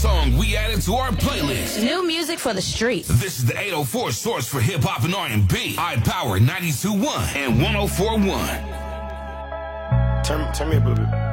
Song we added to our playlist. New music for the streets. This is the 804 source for hip hop and R&B. iPower 92.1 and 104.1. Turn me up a little bit.